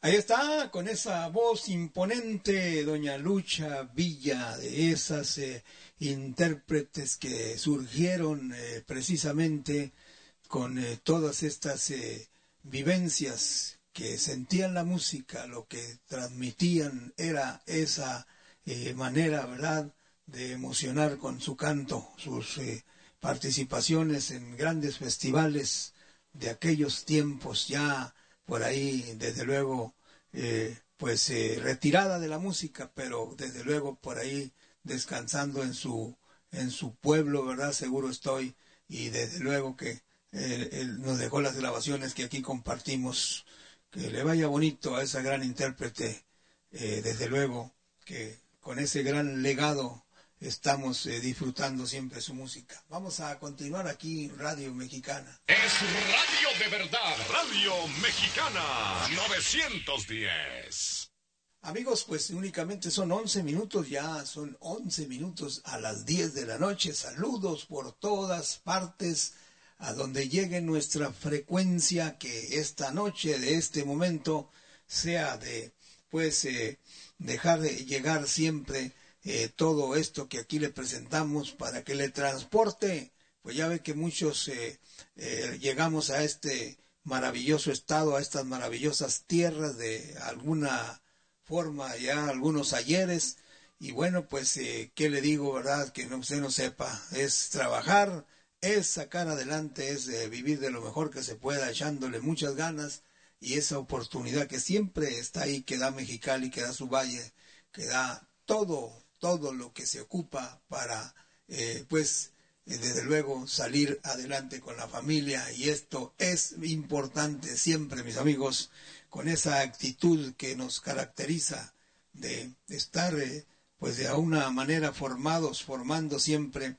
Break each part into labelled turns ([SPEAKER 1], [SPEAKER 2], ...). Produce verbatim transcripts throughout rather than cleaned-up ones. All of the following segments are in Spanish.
[SPEAKER 1] Ahí está, con esa voz imponente, doña Lucha Villa, de esas eh, intérpretes que surgieron eh, precisamente con eh, todas estas eh, vivencias que sentían la música, lo que transmitían era esa eh, manera, ¿verdad?, de emocionar con su canto, sus eh, participaciones en grandes festivales de aquellos tiempos, ya por ahí, desde luego, eh, pues eh, retirada de la música, pero desde luego por ahí descansando en su en su pueblo, ¿verdad? Seguro estoy, y desde luego que eh, él nos dejó las grabaciones que aquí compartimos. Que le vaya bonito a esa gran intérprete, eh, desde luego que con ese gran legado estamos eh, disfrutando siempre su música. Vamos a continuar aquí, Radio Mexicana.
[SPEAKER 2] Es radio de verdad, Radio Mexicana novecientos diez.
[SPEAKER 1] Amigos, pues únicamente son once minutos, ya son once minutos a las diez de la noche. Saludos por todas partes, a donde llegue nuestra frecuencia, que esta noche, de este momento, sea de, pues, eh, dejar de llegar siempre eh, todo esto que aquí le presentamos para que le transporte. Pues ya ve que muchos eh, eh, llegamos a este maravilloso estado, a estas maravillosas tierras de alguna forma, ya algunos ayeres, y bueno, pues, eh, ¿qué le digo, verdad? Que no, usted no sepa, es trabajar, es sacar adelante, es eh, vivir de lo mejor que se pueda, echándole muchas ganas, y esa oportunidad que siempre está ahí, que da Mexicali, que da su valle, que da todo, todo lo que se ocupa para, eh, pues, eh, desde luego, salir adelante con la familia, y esto es importante siempre, mis amigos, con esa actitud que nos caracteriza de estar, eh, pues, de alguna manera formados, formando siempre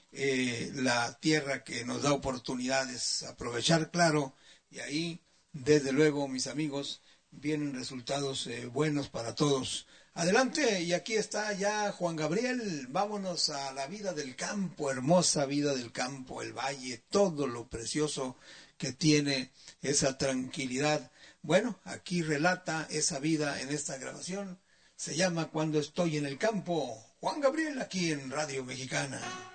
[SPEAKER 1] eh, la tierra que nos da oportunidades, aprovechar, claro, y ahí, desde luego, mis amigos, vienen resultados eh, buenos para todos. Adelante, y aquí está ya Juan Gabriel. Vámonos a la vida del campo, hermosa vida del campo, el valle, todo lo precioso que tiene esa tranquilidad. Bueno, aquí relata esa vida en esta grabación. Se llama Cuando estoy en el campo. Juan Gabriel, aquí en Radio Mexicana.